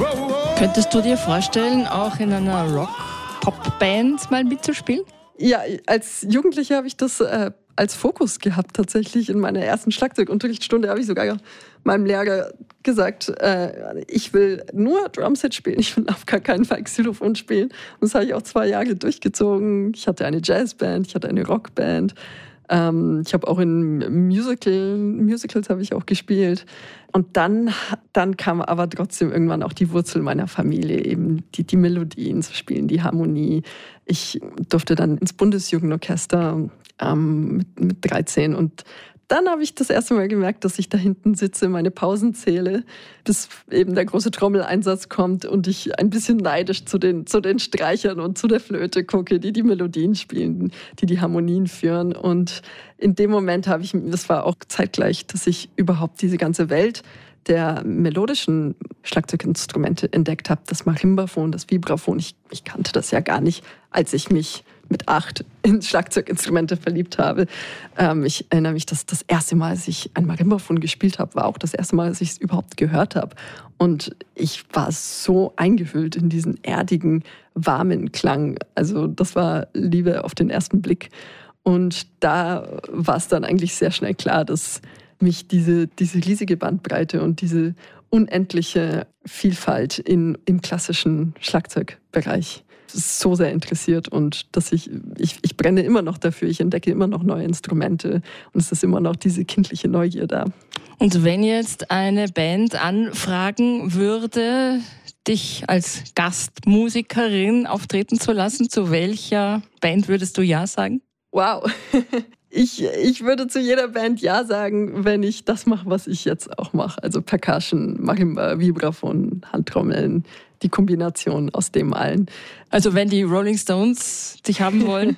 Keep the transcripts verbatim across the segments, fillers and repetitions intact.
Könntest du dir vorstellen, auch in einer Rock-Pop-Band mal mitzuspielen? Ja, als Jugendliche habe ich das äh, als Fokus gehabt tatsächlich. In meiner ersten Schlagzeugunterrichtsstunde habe ich sogar meinem Lehrer gesagt, äh, ich will nur Drumset spielen, ich will auf gar keinen Fall Xylophon spielen. Und das habe ich auch zwei Jahre durchgezogen. Ich hatte eine Jazzband, ich hatte eine Rockband. Ähm, ich habe auch in Musical, Musicals habe ich auch gespielt. Und dann, dann kam aber trotzdem irgendwann auch die Wurzel meiner Familie, eben die, die Melodien zu spielen, die Harmonie. Ich durfte dann ins Bundesjugendorchester ähm, mit, mit dreizehn und dann habe ich das erste Mal gemerkt, dass ich da hinten sitze, meine Pausen zähle, bis eben der große Trommeleinsatz kommt und ich ein bisschen neidisch zu den, zu den Streichern und zu der Flöte gucke, die die Melodien spielen, die die Harmonien führen. Und in dem Moment habe ich, das war auch zeitgleich, dass ich überhaupt diese ganze Welt der melodischen Schlagzeuginstrumente entdeckt habe. Das Marimbaphon, das Vibraphon. Ich, ich kannte das ja gar nicht, als ich mich mit acht in Schlagzeuginstrumente verliebt habe. Ähm, ich erinnere mich, dass das erste Mal, als ich ein Marimbaphon gespielt habe, war auch das erste Mal, als ich es überhaupt gehört habe. Und ich war so eingehüllt in diesen erdigen, warmen Klang. Also das war Liebe auf den ersten Blick. Und da war es dann eigentlich sehr schnell klar, dass mich diese, diese riesige Bandbreite und diese unendliche Vielfalt in, im klassischen Schlagzeugbereich so sehr interessiert und dass ich, ich, ich brenne immer noch dafür, ich entdecke immer noch neue Instrumente und es ist immer noch diese kindliche Neugier da. Und wenn jetzt eine Band anfragen würde, dich als Gastmusikerin auftreten zu lassen, zu welcher Band würdest du Ja sagen? Wow, ich, ich würde zu jeder Band Ja sagen, wenn ich das mache, was ich jetzt auch mache. Also Percussion, Marimba, Vibraphon, Handtrommeln, die Kombination aus dem allen. Also wenn die Rolling Stones dich haben wollen?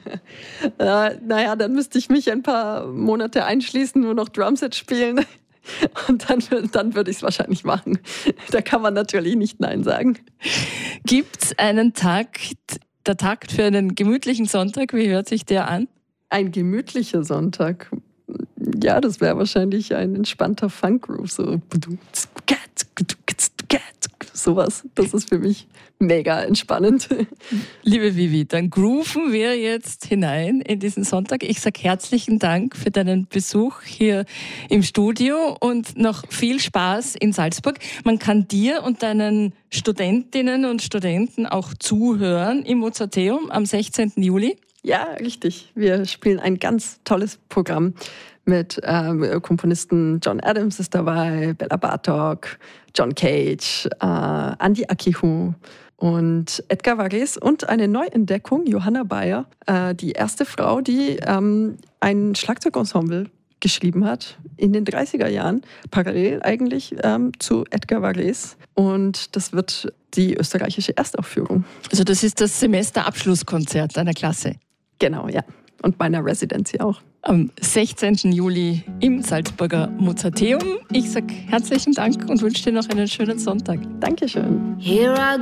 äh, naja, dann müsste ich mich ein paar Monate einschließen, nur noch Drumset spielen. Und dann, dann würde ich es wahrscheinlich machen. Da kann man natürlich nicht Nein sagen. Gibt es einen Takt, der Takt für einen gemütlichen Sonntag? Wie hört sich der an? Ein gemütlicher Sonntag? Ja, das wäre wahrscheinlich ein entspannter Funk-Groove. So sowas. Das ist für mich mega entspannend. Liebe Vivi, dann grooven wir jetzt hinein in diesen Sonntag. Ich sage herzlichen Dank für deinen Besuch hier im Studio und noch viel Spaß in Salzburg. Man kann dir und deinen Studentinnen und Studenten auch zuhören im Mozarteum am sechzehnten Juli. Ja, richtig. Wir spielen ein ganz tolles Programm mit ähm, Komponisten. John Adams ist dabei, Bela Bartok, John Cage, äh, Andy Akihu und Edgar Varese und eine Neuentdeckung, Johanna Bayer, äh, die erste Frau, die ähm, ein Schlagzeugensemble geschrieben hat in den dreißiger Jahren, parallel eigentlich ähm, zu Edgar Varese. Und das wird die österreichische Erstaufführung. Also das ist das Semesterabschlusskonzert deiner Klasse? Genau, ja. Und meiner Residency auch. Am sechzehnten Juli im Salzburger Mozarteum. Ich sage herzlichen Dank und wünsche dir noch einen schönen Sonntag. Dankeschön. Here I